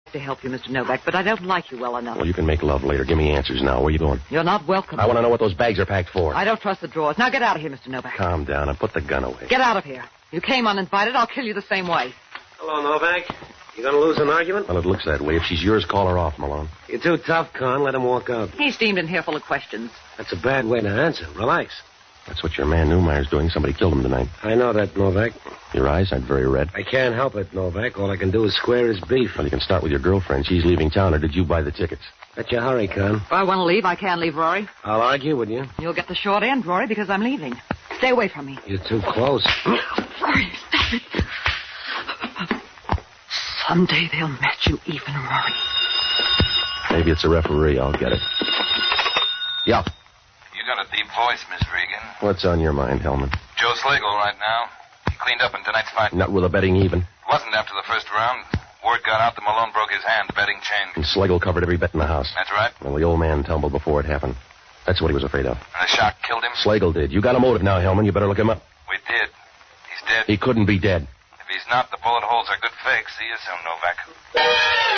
to help you, Mr. Novak, but I don't like you well enough. Well, you can make love later. Give me answers now. Where you going? You're not welcome. I want to know what those bags are packed for. I don't trust the drawers. Now get out of here, Mr. Novak. Calm down and put the gun away. Get out of here. You came uninvited. I'll kill you the same way. Hello, Novak. You gonna lose an argument? Well, it looks that way. If she's yours, call her off, Malone. You're too tough, Con. Let him walk out. He steamed in here full of questions. That's a bad way to answer. Relax. That's what your man Newmeyer's doing. Somebody killed him tonight. I know that, Novak. Your eyes aren't very red. I can't help it, Novak. All I can do is square his beef. Well, you can start with your girlfriend. She's leaving town, or did you buy the tickets? Let you hurry, Con. If I want to leave, I can leave, Rory. I'll argue with you. You'll get the short end, Rory, because I'm leaving. Stay away from me. You're too close. Rory, stop it. Someday they'll match you even, Rory. Maybe it's a referee. I'll get it. Yeah. You got a deep voice, Miss Regan. What's on your mind, Hellman? Joe Slagle right now. He cleaned up in tonight's fight. Not with a betting even? It wasn't after the first round. Word got out that Malone broke his hand. Betting changed. And Slagle covered every bet in the house. That's right. Well, the old man tumbled before it happened. That's what he was afraid of. And the shock killed him? Slagle did. You got a motive now, Hellman. You better look him up. We did. He's dead. He couldn't be dead. If he's not, the bullet holes are good fakes. See you soon, Novak.